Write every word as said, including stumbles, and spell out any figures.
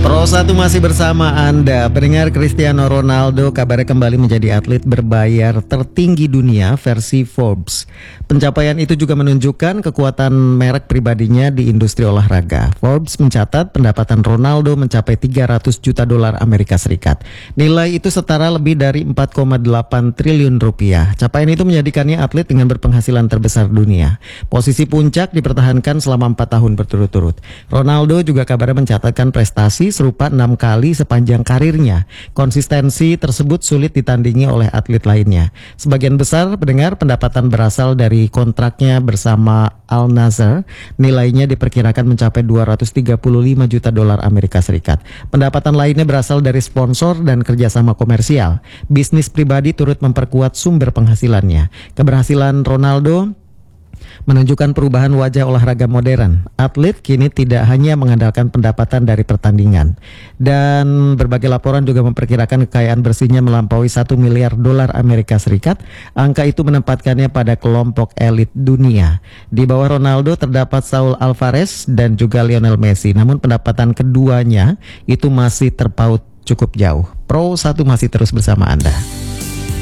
Pro satu masih bersama Anda. Pendengar, Cristiano Ronaldo kabarnya kembali menjadi atlet berbayar tertinggi dunia versi Forbes. Pencapaian itu juga menunjukkan kekuatan merek pribadinya di industri olahraga. Forbes mencatat pendapatan Ronaldo mencapai tiga ratus juta dolar Amerika Serikat. Nilai itu setara lebih dari empat koma delapan triliun rupiah. Capaian itu menjadikannya atlet dengan berpenghasilan terbesar dunia. Posisi puncak dipertahankan selama empat tahun berturut-turut. Ronaldo juga kabarnya mencatatkan prestasi serupa enam kali sepanjang karirnya. Konsistensi tersebut sulit ditandingi oleh atlet lainnya. Sebagian besar pendengar pendapatan berasal dari kontraknya bersama Al Nassr. Nilainya diperkirakan mencapai dua ratus tiga puluh lima juta dolar Amerika Serikat. Pendapatan lainnya berasal dari sponsor dan kerjasama komersial. Bisnis pribadi turut memperkuat sumber penghasilannya. Keberhasilan Ronaldo menunjukkan perubahan wajah olahraga modern. Atlet kini tidak hanya mengandalkan pendapatan dari pertandingan. Dan berbagai laporan juga memperkirakan kekayaan bersihnya melampaui satu miliar dolar Amerika Serikat. Angka itu menempatkannya pada kelompok elit dunia. Di bawah Ronaldo terdapat Saul Alvarez dan juga Lionel Messi. Namun pendapatan keduanya itu masih terpaut cukup jauh. Pro satu masih terus bersama Anda.